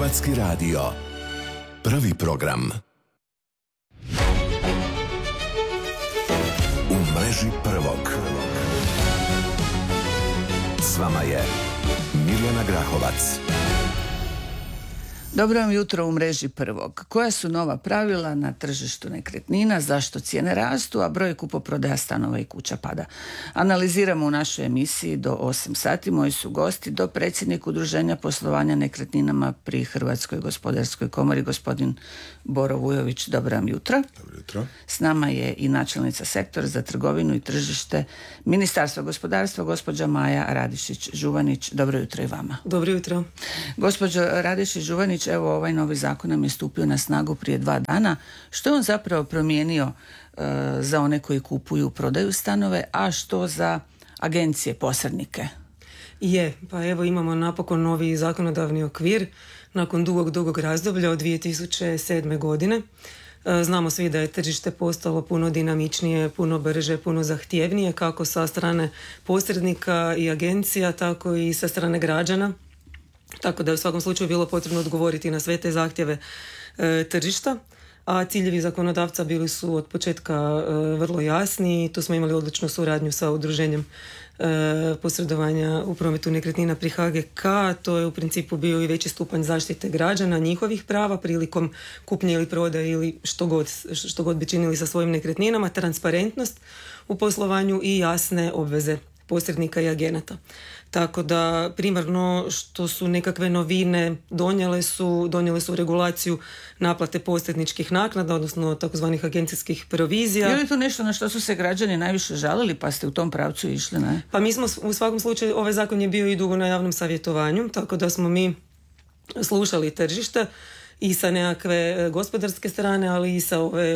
Hrvatski radio. Prvi program. U mreži prvog. S vama je Mirjana Grahovac. Dobro vam jutro u mreži prvog. Koja su nova pravila na tržištu nekretnina, zašto cijene rastu, a broj kupoprodaja stanova i kuća pada? Analiziramo u našoj emisiji do 8 sati. Moji su gosti dopredsjednik Udruženja poslovanja nekretninama pri Hrvatskoj gospodarskoj komori, gospodin Boro Vujović. Dobro vam jutro. Dobro jutro. S nama je i načelnica sektora za trgovinu i tržište Ministarstva gospodarstva, gospođa Maja Radišić-Žuvanić. Dobro jutro i vama. Dobro jutro. Gospođo Radišić-Žuvanić, evo ovaj novi zakon nam je stupio na snagu prije 2 dana. Što je on zapravo promijenio za one koji kupuju, prodaju stanove, a što za agencije, posrednike? Pa evo imamo napokon novi zakonodavni okvir nakon dugog razdoblja od 2007. godine. Znamo svi da je tržište postalo puno dinamičnije, puno brže, puno zahtjevnije, kako sa strane posrednika i agencija, tako i sa strane građana. Tako da je u svakom slučaju bilo potrebno odgovoriti na sve te zahtjeve tržišta, a ciljevi zakonodavca bili su od početka vrlo jasni. Tu smo imali odličnu suradnju sa udruženjem posredovanja u prometu nekretnina pri HGK. To je u principu bio i veći stupanj zaštite građana, njihovih prava prilikom kupnje ili prodaje ili što god bi činili sa svojim nekretninama, transparentnost u poslovanju i jasne obveze posrednika i agenata. Tako da primarno što su nekakve novine donijele su regulaciju naplate posredničkih naknada, odnosno takozvanih agencijskih provizija. Je li to nešto na što su se građani najviše žalili, pa ste u tom pravcu išli, ne? Pa mi smo u svakom slučaju, ovaj zakon je bio i dugo na javnom savjetovanju, tako da smo mi slušali tržište i sa nekakve gospodarske strane, ali i sa ove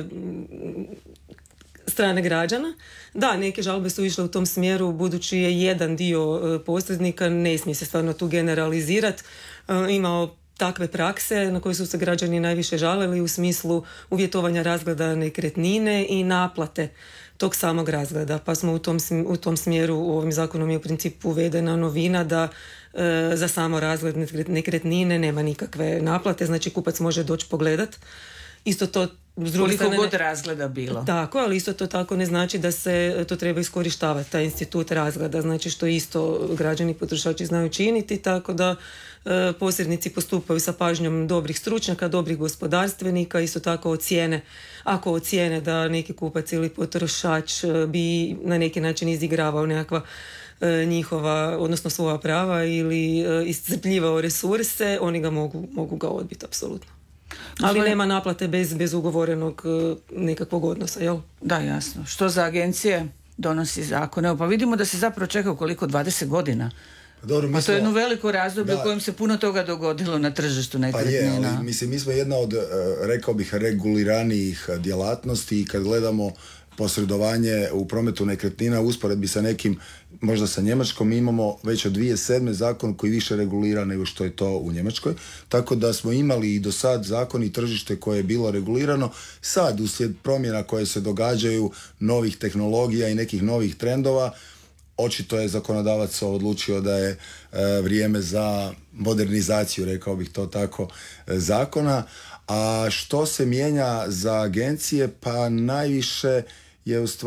strane građana. Da, neke žalbe su išle u tom smjeru, budući je jedan dio posrednika, ne smije se stvarno tu generalizirati, imao takve prakse na koje su se građani najviše žalili u smislu uvjetovanja razgleda nekretnine i naplate tog samog razgleda. Pa smo u tom smjeru, u ovim zakonom je u principu uvedena novina da za samo razgled nekretnine nema nikakve naplate, znači kupac može doći pogledat. Isto to koliko god razgleda bilo. Tako, ali isto to tako ne znači da se to treba iskorištavati, taj institut razgleda, znači što isto građani potrošači znaju činiti, tako da posrednici postupaju sa pažnjom dobrih stručnjaka, dobrih gospodarstvenika, isto tako ako ocijene da neki kupac ili potrošač bi na neki način izigravao nekakva njihova, odnosno svoja prava ili iscrpljivao resurse, oni ga mogu ga odbiti, apsolutno. Ali nema naplate bez ugovorenog nekakvog odnosa, jel? Da, jasno. Što za agencije donosi zakon? Evo, pa vidimo da se zapravo čeka koliko, 20 godina. Dobro, to je jedno veliko razdoblje u kojem se puno toga dogodilo na tržištu nekretnina. Pa je, ali mi smo jedna od, rekao bih, reguliranijih djelatnosti i kad gledamo posredovanje u prometu nekretnina u usporedbi sa nekim, možda sa Njemačkom, imamo već od 2007. zakon koji više regulira nego što je to u Njemačkoj. Tako da smo imali i do sad zakon i tržište koje je bilo regulirano. Sad, uslijed promjena koje se događaju, novih tehnologija i nekih novih trendova, očito je zakonodavac odlučio da je vrijeme za modernizaciju, rekao bih to tako, zakona. A što se mijenja za agencije? Pa najviše je u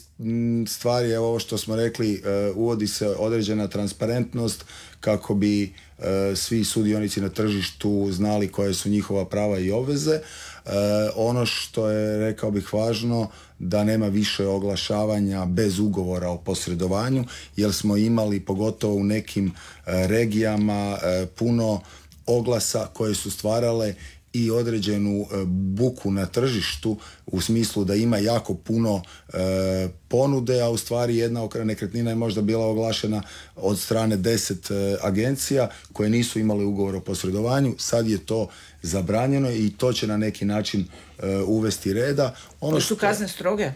stvari je ovo što smo rekli, uvodi se određena transparentnost kako bi svi sudionici na tržištu znali koje su njihova prava i obveze. Ono što je, rekao bih, važno, da nema više oglašavanja bez ugovora o posredovanju, jer smo imali, pogotovo u nekim regijama, puno oglasa koje su stvarale i određenu buku na tržištu, u smislu da ima jako puno ponude, a u stvari jedna nekretnina je možda bila oglašena od strane 10 agencija koje nisu imale ugovor o posredovanju. Sad je to zabranjeno i to će na neki način uvesti reda. Su kazne stroge?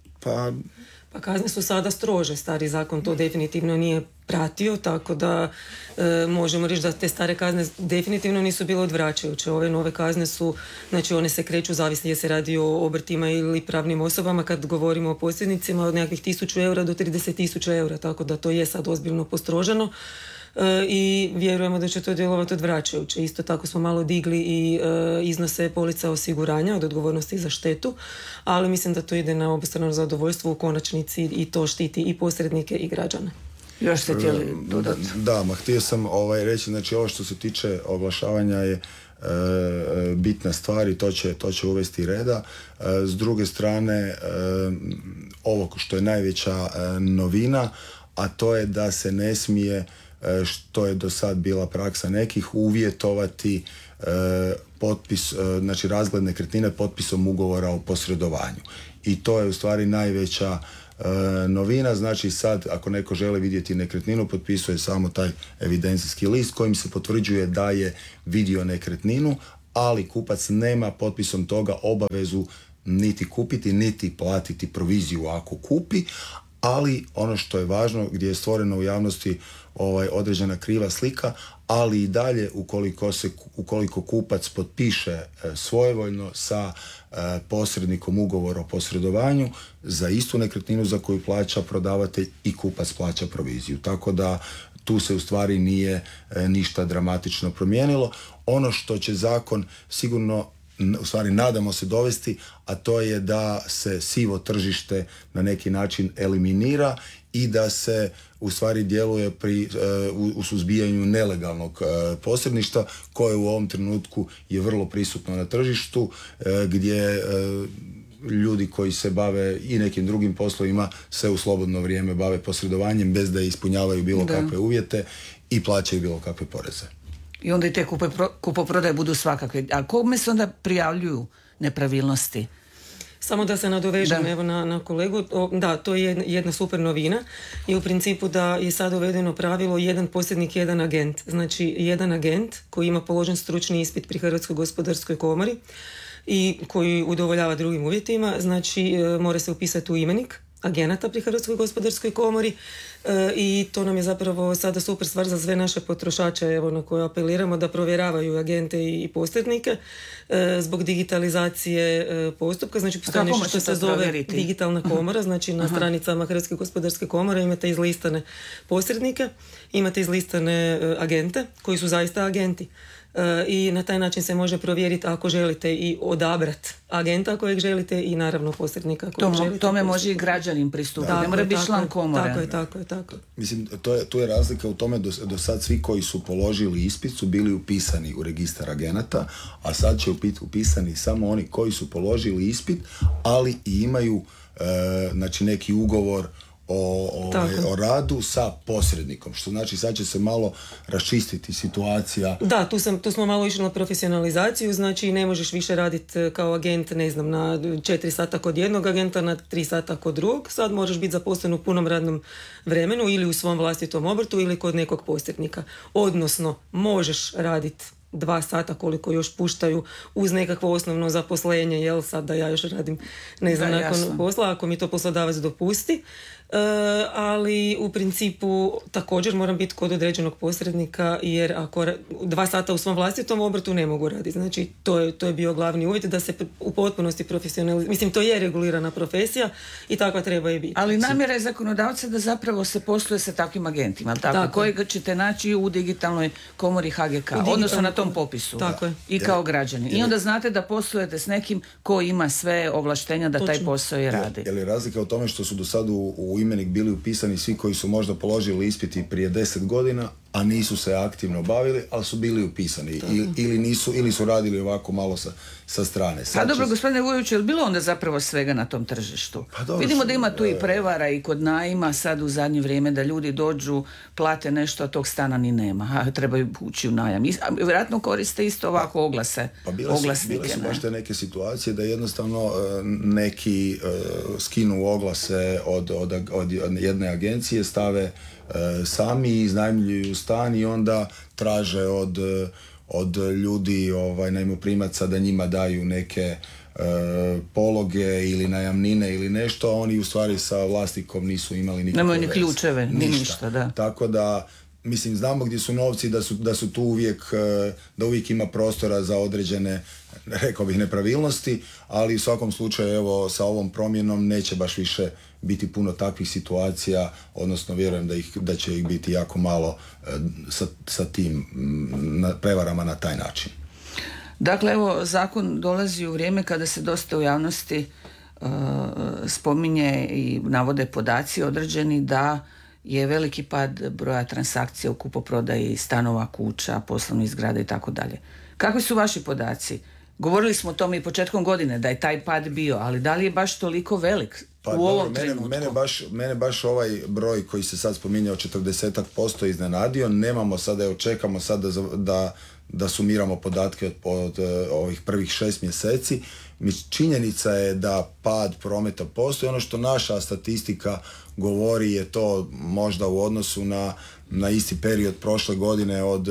Pa kazne su sada strože, stari zakon to definitivno nije pratio, tako da možemo reći da te stare kazne definitivno nisu bile odvraćajuće. Ove nove kazne su, znači one se kreću, zavisno je se radi o obrtima ili pravnim osobama, kad govorimo o posrednicima, od nekakvih 1.000 eura do 30.000 eura, tako da to je sad ozbiljno postroženo. i vjerujemo da će to djelovati odvraćajuće. Isto tako smo malo digli i iznose polica osiguranja od odgovornosti za štetu, ali mislim da to ide na obostrano zadovoljstvo u konačnici i to štiti i posrednike i građane. Još ste htjeli dodati? Da, htio sam reći, znači ovo što se tiče oglašavanja je bitna stvar i to će uvesti reda. S druge strane, ovo što je najveća novina, a to je da se ne smije, što je do sad bila praksa nekih, uvjetovati potpis, znači razgled nekretnine potpisom ugovora o posredovanju. I to je u stvari najveća novina. Znači sad ako neko želi vidjeti nekretninu, potpisuje samo taj evidencijski list kojim se potvrđuje da je vidio nekretninu, ali kupac nema potpisom toga obavezu niti kupiti, niti platiti proviziju ako kupi. Ali ono što je važno, gdje je stvoreno u javnosti određena kriva slika, ali i dalje ukoliko kupac potpiše svojevoljno sa posrednikom ugovor o posredovanju za istu nekretninu za koju plaća prodavatelj, i kupac plaća proviziju. Tako da tu se u stvari nije ništa dramatično promijenilo. Ono što će zakon sigurno, u stvari nadamo se, dovesti, a to je da se sivo tržište na neki način eliminira i da se u stvari djeluje u suzbijanju nelegalnog posredništva koje u ovom trenutku je vrlo prisutno na tržištu, gdje ljudi koji se bave i nekim drugim poslovima se u slobodno vrijeme bave posredovanjem bez da ispunjavaju bilo kakve uvjete i plaćaju bilo kakve poreze. I onda i te kupoprodaje budu svakakve. A kome se onda prijavljuju nepravilnosti? Samo da se nadovežem evo na kolegu, da, to je jedna super novina i u principu da je sad uvedeno pravilo jedan posrednik, jedan agent. Znači jedan agent koji ima položen stručni ispit pri Hrvatskoj gospodarskoj komori i koji udovoljava drugim uvjetima, znači mora se upisati u imenik agenata pri Hrvatskoj gospodarskoj komori i to nam je zapravo sada super stvar za sve naše potrošače, evo, na koje apeliramo da provjeravaju agente i posrednike zbog digitalizacije postupka. Znači postoji nešto što se zove digitalna komora, znači na stranicama Hrvatske gospodarske komore imate izlistane posrednike, imate izlistane agente koji su zaista agenti. I na taj način se može provjeriti ako želite i odabrati agenta kojeg želite i naravno posrednika kojeg želite. Tome može i građanin pristupiti, ne mora biti član komore. Tako je. Mislim, tu je razlika u tome do sad svi koji su položili ispit su bili upisani u registar agenata, a sad će biti upisani samo oni koji su položili ispit, ali i imaju znači neki ugovor o radu sa posrednikom, što znači sad će se malo raščistiti situacija. Da, tu smo malo išli na profesionalizaciju, znači ne možeš više raditi kao agent, ne znam, na 4 sata kod jednog agenta, na 3 sata kod drugog, sad možeš biti zaposlen u punom radnom vremenu ili u svom vlastitom obrtu ili kod nekog posrednika. Odnosno, možeš raditi 2 sata koliko još puštaju uz nekakvo osnovno zaposlenje, jel sad da ja još radim, ne znam, nakon posla, ako mi to poslodavac dopusti. Ali u principu također moram biti kod određenog posrednika, jer ako 2 sata u svom vlastitom obrtu ne mogu raditi. Znači to je bio glavni uvjet da se u potpunosti profesionalizira. Mislim, to je regulirana profesija i takva treba i biti. Ali namjera je zakonodavca da zapravo se posluje sa takvim agentima, tako? Kojeg ćete naći u digitalnoj komori HGK, odnosno na tom popisu. Tako je. I kao građani. I onda znate da poslujete s nekim ko ima sve ovlaštenja da taj posao i radi. Je li razlika u tome što su do sad u imenik bili upisani svi koji su možda položili ispiti prije 10 godina, a nisu se aktivno bavili, ali su bili upisani ili su radili ovako malo sa strane. A dobro, gospodine Vujoviću, je li bilo onda zapravo svega na tom tržištu? Vidimo da ima tu i prevara i kod najma sad u zadnje vrijeme, da ljudi dođu, plate nešto, a tog stana ni nema, a trebaju ući u najam. Vjerojatno koriste isto ovako oglase, oglasnike. Bile su baš te neke situacije da jednostavno neki skinu oglase od jedne agencije, stave sami, iznajmljuju stan i onda traže od ljudi, najmoprimaca, da njima daju neke pologe ili najamnine ili nešto, a oni u stvari sa vlasnikom nisu imali nikakve nemaju ni ključeve, ni ništa, da. Tako da mislim, znamo gdje su novci, da su tu uvijek, da uvijek ima prostora za određene, rekao bih, nepravilnosti, ali u svakom slučaju, evo, sa ovom promjenom neće baš više biti puno takvih situacija, odnosno vjerujem da će ih biti jako malo sa tim prevarama na taj način. Dakle, evo, zakon dolazi u vrijeme kada se dosta u javnosti spominje i navode podaci određeni da je veliki pad broja transakcija u kupoprodaji stanova, kuća, poslovnih zgrada i tako dalje. Kakvi su vaši podaci? Govorili smo o tome i početkom godine da je taj pad bio, ali da li je baš toliko velik u ovom trenutku? Mene baš ovaj broj koji se sad spominjao 40% iznenadio. Nemamo sada, evo, čekamo sad da sumiramo podatke od ovih prvih 6 mjeseci. Činjenica je da pad prometa postoji. Ono što naša statistika govori je to možda u odnosu na isti period prošle godine od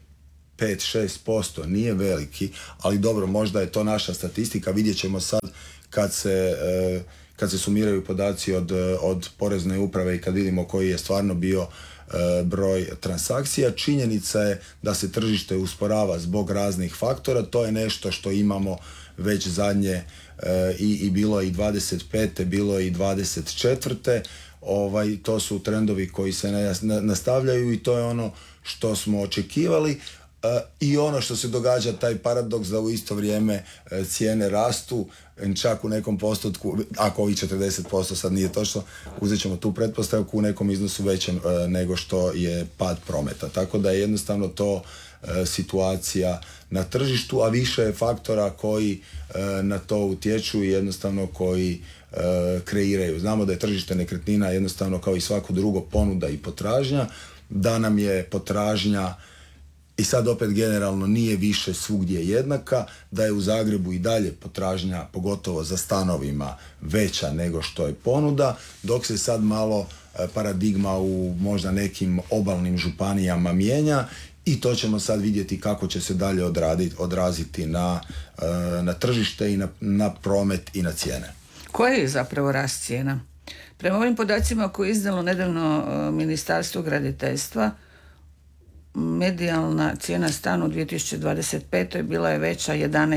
5-6%. Nije veliki, ali dobro, možda je to naša statistika. Vidjet ćemo sad kad se sumiraju podaci od porezne uprave i kad vidimo koji je stvarno bio broj transakcija. Činjenica je da se tržište usporava zbog raznih faktora. To je nešto što imamo već zadnje i bilo i 25. bilo i 24. To su trendovi koji se nastavljaju i to je ono što smo očekivali. I ono što se događa, taj paradoks da u isto vrijeme cijene rastu, čak u nekom postotku, ako ovih 40% sad nije točno, uzet ćemo tu pretpostavku u nekom iznosu većem nego što je pad prometa. Tako da je jednostavno to situacija na tržištu, a više je faktora koji na to utječu i jednostavno koji kreiraju. Znamo da je tržište nekretnina jednostavno kao i svako drugo ponuda i potražnja, da nam je potražnja i sad opet generalno nije više svugdje jednaka, da je u Zagrebu i dalje potražnja, pogotovo za stanovima, veća nego što je ponuda, dok se sad malo paradigma u možda nekim obalnim županijama mijenja i to ćemo sad vidjeti kako će se dalje odraziti na tržište i na promet i na cijene. Koji je zapravo rast cijena? Prema ovim podacima koje je izdalo nedavno Ministarstvo graditeljstva, medijalna cijena stana u 2025. bila je veća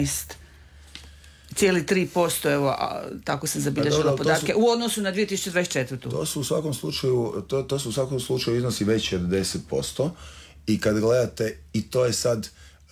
11,3%, evo, tako sam zabilježila podatke, u odnosu na 2024. To su u svakom slučaju iznosi veći od 10%. I kad gledate, i to je sad,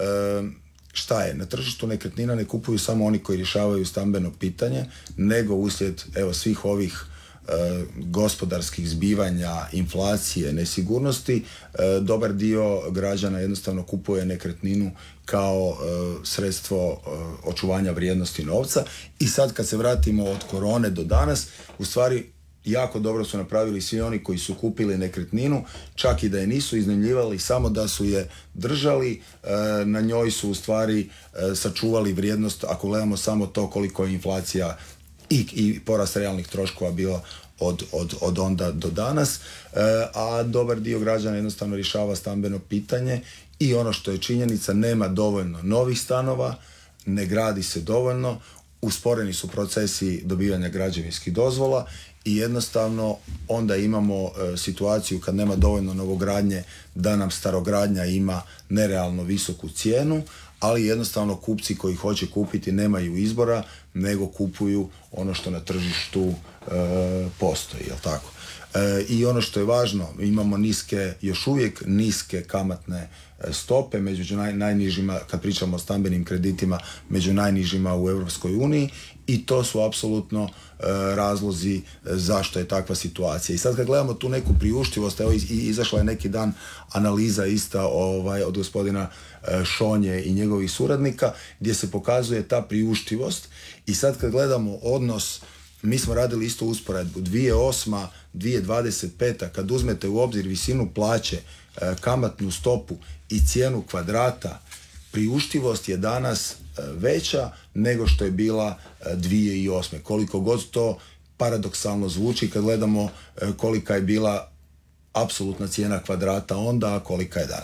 šta je, na tržištu nekretnina ne kupuju samo oni koji rješavaju stambeno pitanje, nego uslijed, evo, svih ovih gospodarskih zbivanja, inflacije, nesigurnosti, dobar dio građana jednostavno kupuje nekretninu kao sredstvo očuvanja vrijednosti novca. I sad kad se vratimo od korone do danas, u stvari jako dobro su napravili svi oni koji su kupili nekretninu, čak i da je nisu iznajmljivali, samo da su je držali, na njoj su u stvari sačuvali vrijednost, ako gledamo samo to koliko je inflacija i porast realnih troškova bilo od onda do danas, a dobar dio građana jednostavno rješava stambeno pitanje i ono što je činjenica, nema dovoljno novih stanova, ne gradi se dovoljno, usporeni su procesi dobivanja građevinskih dozvola i jednostavno onda imamo situaciju kad nema dovoljno novogradnje da nam starogradnja ima nerealno visoku cijenu, ali jednostavno kupci koji hoće kupiti nemaju izbora nego kupuju ono što na tržištu postoji, jel tako? I ono što je važno, imamo još uvijek niske kamatne stope, među najnižima, kad pričamo o stambenim kreditima, među najnižima u Europskoj uniji i to su apsolutno razlozi zašto je takva situacija. I sad kad gledamo tu neku priuštivost, evo izašla je neki dan analiza ista od gospodina Šonje i njegovih suradnika, gdje se pokazuje ta priuštivost i sad kad gledamo odnos, mi smo radili isto usporedbu 2008. 2025. kad uzmete u obzir visinu plaće, kamatnu stopu i cijenu kvadrata, priuštivost je danas veća nego što je bila 2008. Koliko god to paradoksalno zvuči kad gledamo kolika je bila apsolutna cijena kvadrata onda, a kolika je danas.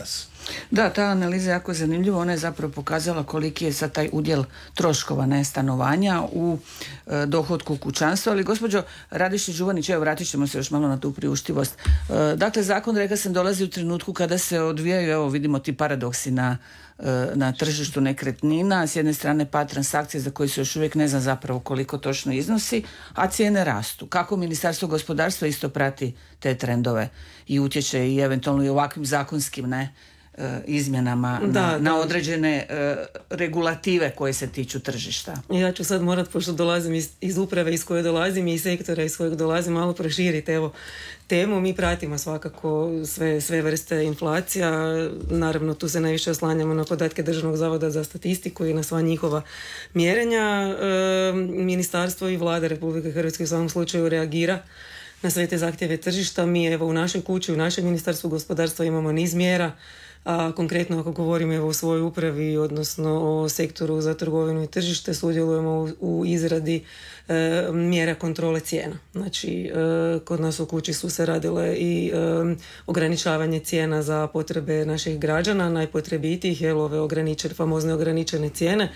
Da, ta analiza je jako zanimljiva. Ona je zapravo pokazala koliki je sad taj udjel troškova stanovanja u dohotku kućanstva. Ali gospođo Radišić-Đuvanić, evo vratit ćemo se još malo na tu priuštivost. Dakle, zakon, rekla sam, dolazi u trenutku kada se odvijaju, evo vidimo ti paradoksi na tržištu nekretnina. S jedne strane pad transakcije za koje se još uvijek ne zna zapravo koliko točno iznosi, a cijene rastu. Kako Ministarstvo gospodarstva isto prati te trendove i utječe i eventualno i ovakvim zakonskim izmjenama na određene regulative koje se tiču tržišta. Ja ću sad morat, pošto dolazim iz uprave iz koje dolazim i iz sektora iz kojeg dolazim, malo proširiti temu. Mi pratimo svakako sve vrste inflacija. Naravno, tu se najviše oslanjamo na podatke Državnog zavoda za statistiku i na sva njihova mjerenja. Ministarstvo i Vlada Republike Hrvatske u svakom slučaju reagira na sve te zahtjeve tržišta. Mi evo u našoj kući, u našem Ministarstvu gospodarstva imamo niz mjera, a konkretno ako govorimo evo o svojoj upravi, odnosno o sektoru za trgovinu i tržište, sudjelujemo u izradi mjera kontrole cijena. Znači, kod nas u kući su se radile i ograničavanje cijena za potrebe naših građana, najpotrebitijih, ove famozne ograničene cijene.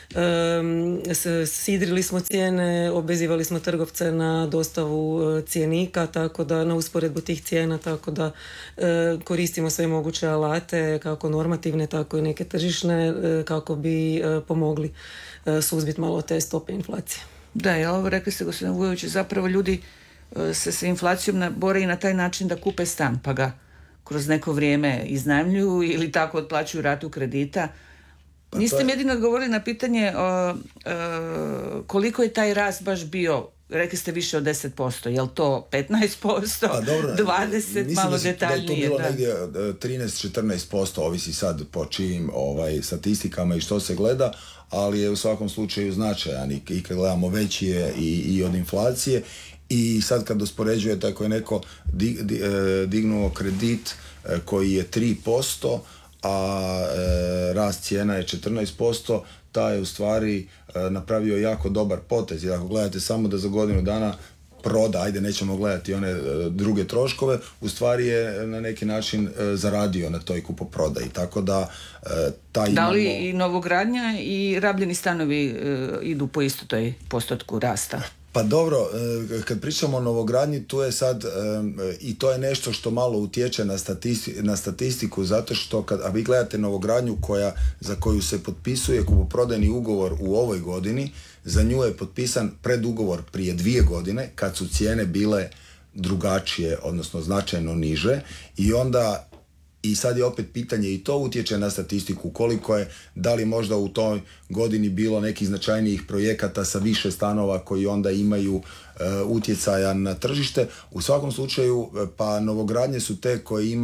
Sidrili smo cijene, obvezivali smo trgovce na dostavu cjenika, tako da na usporedbu tih cijena, tako da koristimo sve moguće alate, kako normativne, tako i neke tržišne, kako bi pomogli suzbiti malo te stope inflacije. Da, i ovo rekli ste, gospodine Vujović, zapravo ljudi se sa inflacijom bore i na taj način da kupe stan, pa ga kroz neko vrijeme iznajmljuju ili tako otplaćuju ratu kredita. Niste mi jedino odgovorili na pitanje koliko je taj rast baš bio. Rekli ste više od 10%. Je li to 15%? Dobro, 20%? Malo detaljnije. Da je to bilo negdje 13-14%, ovisi sad po čijim statistikama i što se gleda, ali je u svakom slučaju značajan i kad gledamo veći je i od inflacije. I sad kad uspoređujete, ako je neko dignuo kredit koji je 3%, a rast cijena je 14%, taj je u stvari napravio jako dobar potez. Jer ako gledate samo da za godinu dana proda, ajde nećemo gledati one druge troškove, u stvari je na neki način zaradio na toj kupoprodaji. Tako da Da li i novogradnja i rabljeni stanovi idu po isto toj postotku rasta? Pa dobro, kad pričamo o novogradnji, tu je sad i to je nešto što malo utječe na statistiku, zato što a vi gledate novogradnju za koju se potpisuje kupoprodajni ugovor u ovoj godini, za nju je potpisan predugovor prije 2 godine kad su cijene bile drugačije, odnosno značajno niže, i sad je opet pitanje, i to utječe na statistiku, koliko je, da li možda u toj godini bilo nekih značajnijih projekata sa više stanova koji onda imaju utjecaja na tržište. U svakom slučaju, pa novogradnje su te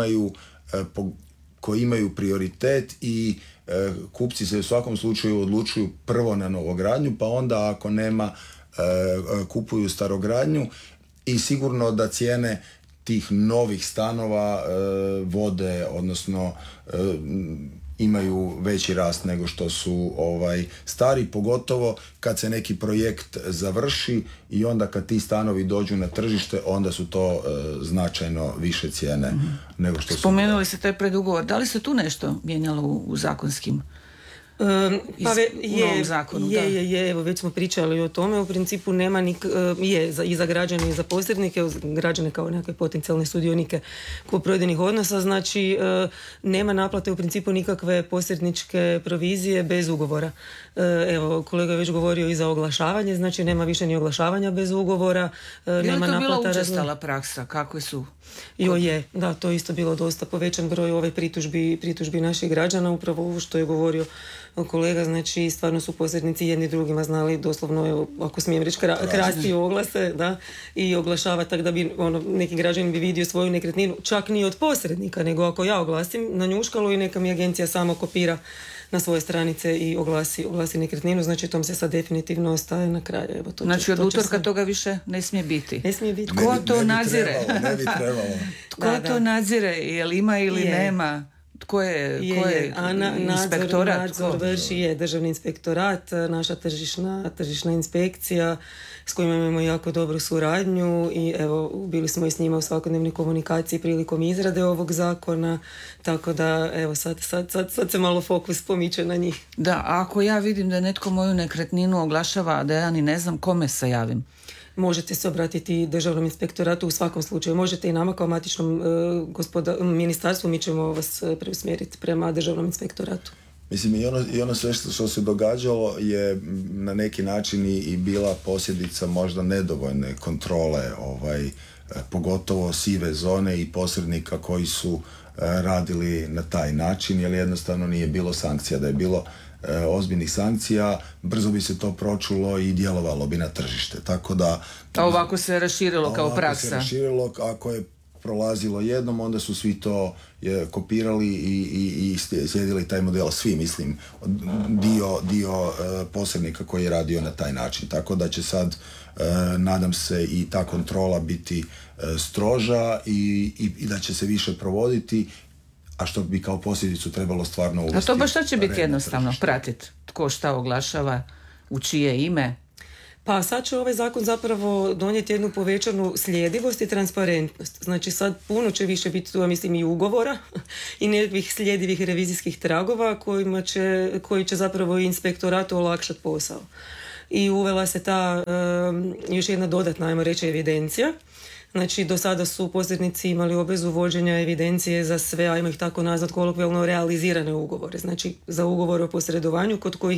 koji imaju prioritet i kupci se u svakom slučaju odlučuju prvo na novogradnju, pa onda ako nema kupuju starogradnju i sigurno da cijene tih novih stanova vode, odnosno imaju veći rast nego što su stari, pogotovo kad se neki projekt završi i onda kad ti stanovi dođu na tržište, onda su to značajno više cijene nego što su. Spomenuli ste taj predugovor. Da li se tu nešto mijenjalo u zakonskim u novom zakonu? Evo već smo pričali o tome. U principu nema i za građane i za posrednike, građane kao nekakve potencijalne sudionike kupoprodajnih odnosa, znači nema naplate u principu nikakve posredničke provizije bez ugovora. Evo, kolega je već govorio i za oglašavanje, znači nema više ni oglašavanja bez ugovora. Nema to bila učestala praksa? Kakve su? Da, to je isto bilo dosta povećan broj ove pritužbi naših građana, upravo ovo što je govorio kolega, znači stvarno su posrednici jedni drugima znali doslovno, evo, ako smijem reći, krasti oglase, da, i oglašavati tako da bi neki građanin bi vidio svoju nekretninu, čak ni od posrednika, nego ako ja oglasim na njuškalu i neka mi agencija samo kopira na svoje stranice i oglasi nekretninu, znači tom se sad definitivno ostaje na kraju. Evo, znači od utorka toga više ne smije biti. Ne smije biti. Tko to nadzire? Ne bi trebalo. Tko to nadzire? Jel ima ili nema Ko je inspektorat? Nadzor vrši je Državni inspektorat, naša tržišna inspekcija s kojima imamo jako dobru suradnju i evo bili smo i s njima u svakodnevnoj komunikaciji prilikom izrade ovog zakona, tako da evo sad se malo fokus pomiče na njih. Da, a ako ja vidim da netko moju nekretninu oglašava, da ja ni ne znam kome se javim? Možete se obratiti Državnom inspektoratu u svakom slučaju. Možete i nama kao matičnom ministarstvu, mi ćemo vas preusmjeriti prema Državnom inspektoratu. Mislim, i ono sve što se događalo je na neki način i bila posljedica možda nedovoljne kontrole, pogotovo sive zone i posrednika koji su radili na taj način, jer jednostavno nije bilo sankcija. Da je bilo ozbiljnih sankcija, brzo bi se to pročulo i djelovalo bi na tržište. Tako da... A ovako se raširilo kao praksa. Ovako se raširilo, ako je prolazilo jednom, onda su svi to kopirali i slijedili taj model. Svi, mislim, dio posrednika koji je radio na taj način. Tako da će sad, nadam se, i ta kontrola biti stroža i da će se više provoditi, a što bi kao posljedicu trebalo stvarno uvesti. A to baš što će biti jednostavno pratiti? Tko šta oglašava, u čije ime? Pa sad će ovaj zakon zapravo donijeti jednu povećanu sljedivost i transparentnost. Znači sad puno će više biti tu, ja mislim, i ugovora i nekakvih slijedivih revizijskih tragova koji će zapravo inspektoratu olakšati posao. I uvela se ta još jedna dodatna, ajmo reći, evidencija. Znači, do sada su posrednici imali obvezu vođenja evidencije za sve, ajmo ih tako nazvat kolokvijalno, realizirane ugovore. Znači, za ugovore o posredovanju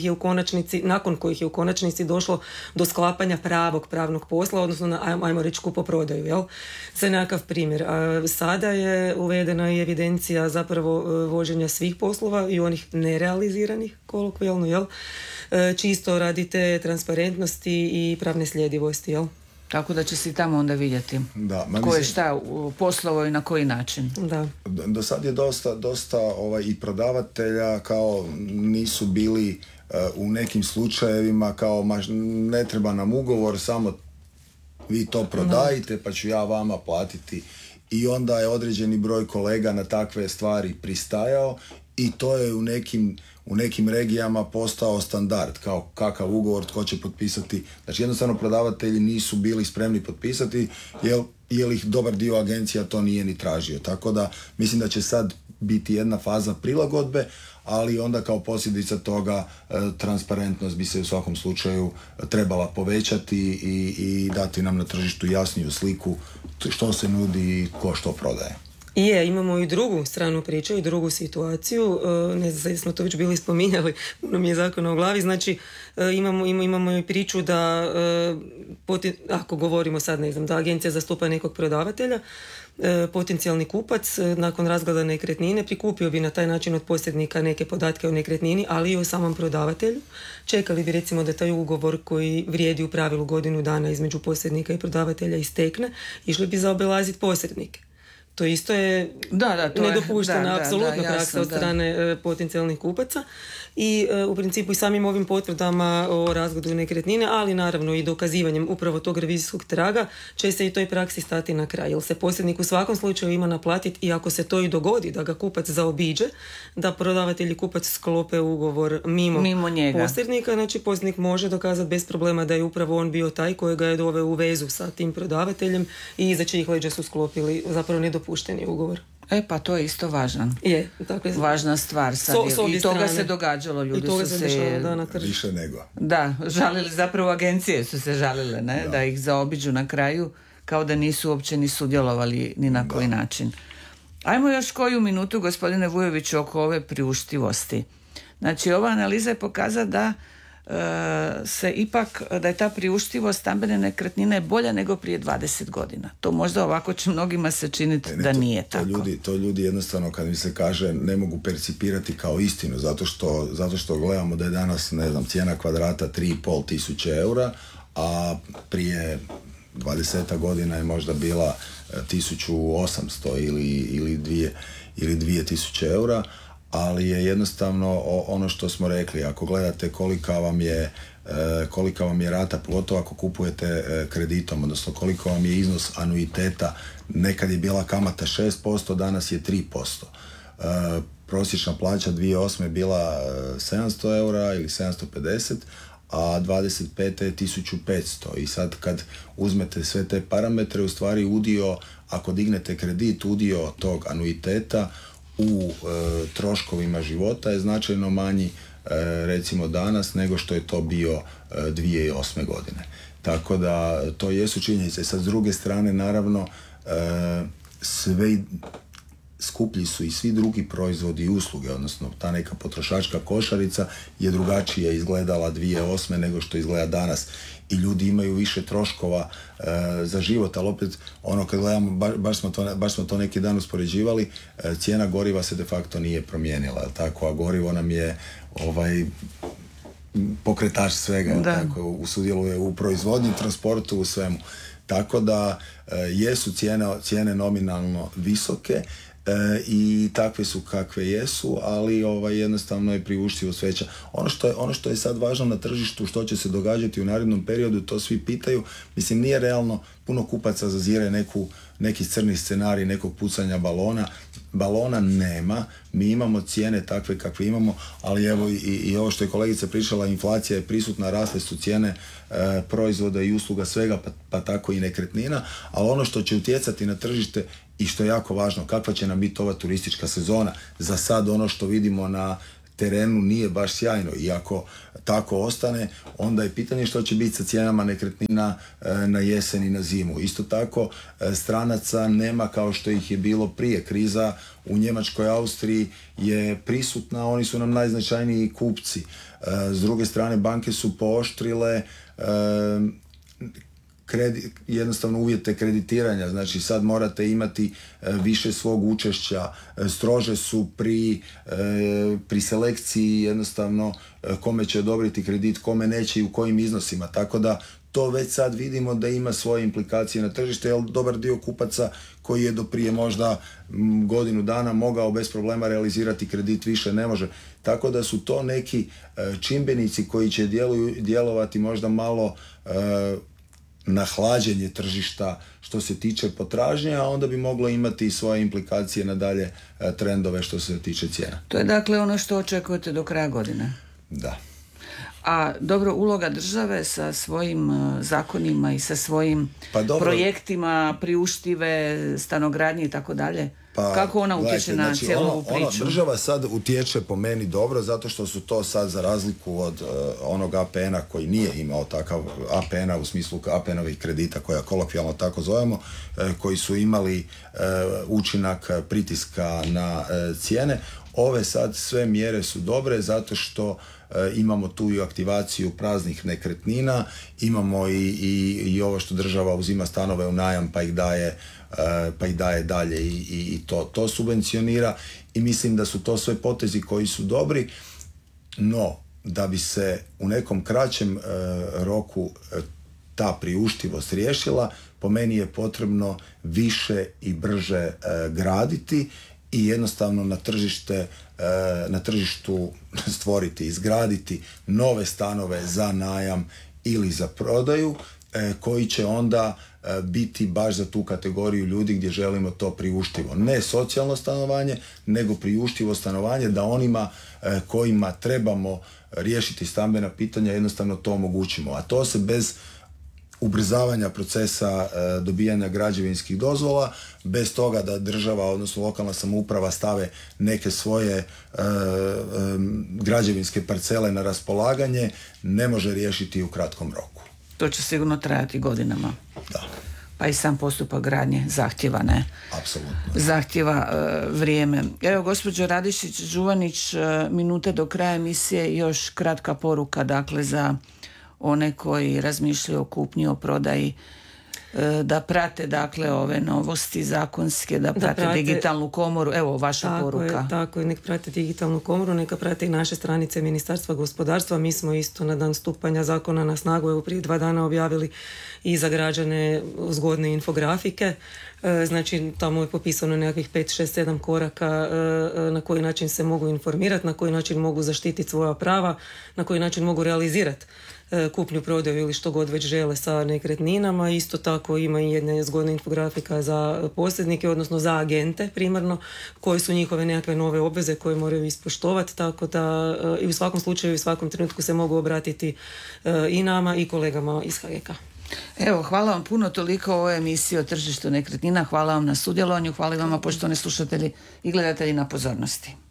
nakon kojih je u konačnici došlo do sklapanja pravnog posla, odnosno ajmo reći kupoprodaju, jel? Za nekakav primjer. A sada je uvedena i evidencija zapravo vođenja svih poslova i onih nerealiziranih, kolokvijalno, jel? Čisto radi te transparentnosti i pravne sljedivosti, jel? Tako da će se i tamo onda vidjeti ko je šta poslovao i na koji način. Da. Do sad je dosta i prodavatelja kao nisu bili u nekim slučajevima kao ne treba nam ugovor, samo vi to prodajte pa ću ja vama platiti. I onda je određeni broj kolega na takve stvari pristajao i to je u nekim regijama postao standard, kao kakav ugovor, tko će potpisati. Znači jednostavno prodavatelji nisu bili spremni potpisati jer ih dobar dio agencija to nije ni tražio. Tako da mislim da će sad biti jedna faza prilagodbe, ali onda kao posljedica toga transparentnost bi se u svakom slučaju trebala povećati i dati nam na tržištu jasniju sliku što se nudi i ko što prodaje. Imamo i drugu stranu priče i drugu situaciju, ne znam, smo to već bili spominjali, puno mi je zakona u glavi, znači imamo i priču da, ako govorimo sad, ne znam, da agencija zastupa nekog prodavatelja, potencijalni kupac nakon razgleda nekretnine prikupio bi na taj način od posrednika neke podatke o nekretnini, ali i o samom prodavatelju. Čekali bi recimo da taj ugovor koji vrijedi u pravilu godinu dana između posrednika i prodavatelja istekne, išli bi zaobilaziti posrednike. To isto je nedopuštena apsolutno praksa od strane potencijalnih kupaca i u principu i samim ovim potvrdama o razgodu nekretnine, ali naravno i dokazivanjem upravo tog revizijskog traga će se i toj praksi stati na kraj. Jer se posrednik u svakom slučaju ima naplatiti i ako se to i dogodi da ga kupac zaobiđe, da prodavatelj i kupac sklope ugovor mimo njega. Posrednika, znači posrednik može dokazati bez problema da je upravo on bio taj koji ga je doveo u vezu sa tim prodavateljem i iza čijih leđa su sklopili zapravo nedopušteni ugovor. Pa to je isto važna stvar sad. I toga se događalo, ljudi su se više nego. Da, žalili, zapravo agencije su se žalile, ne? Da ih zaobiđu na kraju, kao da nisu uopće ni sudjelovali ni na koji način. Ajmo još koju minutu, gospodine Vujoviću, oko ove priuštivosti. Znači, ova analiza je pokazala da da je ta priuštivost stambene nekretnine bolja nego prije 20 godina. To možda ovako će mnogima se činiti da nije tako. To ljudi jednostavno, kad mi se kaže, ne mogu percipirati kao istinu, zato što gledamo da je danas, ne znam, cijena kvadrata 3.500 eura, a prije 20 godina je možda bila 1800 ili 2000 eura, ali je jednostavno ono što smo rekli, ako gledate kolika vam je rata, pogotovo ako kupujete kreditom, odnosno koliko vam je iznos anuiteta, nekad je bila kamata 6%, danas je 3%. prosječna plaća 2008. bila 700 eura ili 750, a 25. je 1500. I sad kad uzmete sve te parametre, u stvari udio, ako dignete kredit, udio tog anuiteta u troškovima života je značajno manji recimo danas nego što je to bio 2008. godine. Tako da to jesu činjenice. Sad s druge strane naravno sve skuplji su i svi drugi proizvodi i usluge, odnosno ta neka potrošačka košarica je drugačije izgledala 2008. nego što izgleda danas i ljudi imaju više troškova za život, ali opet ono kad gledamo, baš smo to neki dan uspoređivali, cijena goriva se de facto nije promijenila, tako, a gorivo nam je pokretač svega, tako, sudjeluje u proizvodnji, transportu, u svemu. Tako da jesu cijene nominalno visoke i takve su kakve jesu, ali jednostavno je priuštivost veća. Ono što je sad važno na tržištu, što će se događati u narednom periodu, to svi pitaju. Mislim, nije realno, puno kupaca zazire neki crni scenarij nekog pucanja balona nema, mi imamo cijene takve kakve imamo, ali evo i ovo što je kolegica pričala, inflacija je prisutna, rasle su cijene proizvoda i usluga svega, pa tako i nekretnina, ali ono što će utjecati na tržište i što je jako važno, kakva će nam biti ova turistička sezona. Za sad ono što vidimo na terenu nije baš sjajno i ako tako ostane, onda je pitanje što će biti sa cijenama nekretnina na jesen i na zimu. Isto tako, stranaca nema kao što ih je bilo prije. Kriza u Njemačkoj, Austriji je prisutna, oni su nam najznačajniji kupci. S druge strane, banke su pooštrile jednostavno uvjete kreditiranja, znači sad morate imati više svog učešća, strože su pri selekciji jednostavno kome će odobriti kredit, kome neće i u kojim iznosima, tako da to već sad vidimo da ima svoje implikacije na tržište, jer dobar dio kupaca koji je do prije možda godinu dana mogao bez problema realizirati kredit više ne može. Tako da su to neki čimbenici koji će djelovati možda malo na hlađenje tržišta što se tiče potražnje, a onda bi moglo imati i svoje implikacije na dalje trendove što se tiče cijena. To je dakle ono što očekujete do kraja godine? Da. A dobro, uloga države sa svojim zakonima i sa svojim projektima priuštive stanogradnje i tako dalje, kako ona utječe na cijelu ovu priču? Država sad utječe po meni dobro, zato što su to sad, za razliku od onog APN-a koji nije imao takav APN-a u smislu APN-ovih kredita, koja kolokvijalno tako zovemo, koji su imali učinak pritiska na cijene. Ove sad sve mjere su dobre zato što imamo tu i aktivaciju praznih nekretnina, imamo i ovo što država uzima stanove u najam pa ih daje dalje i to subvencionira, i mislim da su to sve potezi koji su dobri, no da bi se u nekom kraćem roku ta priuštivost riješila, po meni je potrebno više i brže graditi i jednostavno na tržištu stvoriti, izgraditi nove stanove za najam ili za prodaju, koji će onda biti baš za tu kategoriju ljudi gdje želimo to priuštivo. Ne socijalno stanovanje, nego priuštivo stanovanje, da onima kojima trebamo riješiti stambena pitanja jednostavno to omogućimo. A to se bez ubrzavanja procesa dobijanja građevinskih dozvola, bez toga da država, odnosno lokalna samouprava, stave neke svoje građevinske parcele na raspolaganje, ne može riješiti u kratkom roku. To će sigurno trajati godinama. Da. Pa i sam postupak gradnje zahtjeva, ne? Apsolutno. Zahtjeva vrijeme. Evo, gospođo Radišić-Žuvanić, minute do kraja emisije, još kratka poruka, dakle, za one koji razmišljaju o kupnji, o prodaji, da prate dakle ove novosti zakonske, da prate digitalnu komoru. Evo vaša poruka. Tako je, nek prate digitalnu komoru, neka prate i naše stranice Ministarstva gospodarstva. Mi smo isto na dan stupanja zakona na snagu, evo prije 2 dana objavili i za građane zgodne infografike. Znači tamo je popisano nekakvih 5, 6, 7 koraka na koji način se mogu informirati, na koji način mogu zaštititi svoja prava, na koji način mogu realizirati kupnju, prodaju ili što god već žele sa nekretninama. Isto tako ima i jedna zgodna infografika za posrednike, odnosno za agente primarno, koje su njihove nekakve nove obveze koje moraju ispoštovati, tako da i u svakom slučaju i u svakom trenutku se mogu obratiti i nama i kolegama iz HGK. Evo, hvala vam puno, toliko o ovoj emisiji o tržištu nekretnina. Hvala vam na sudjelovanju, hvala vama poštovani slušatelji i gledatelji na pozornosti.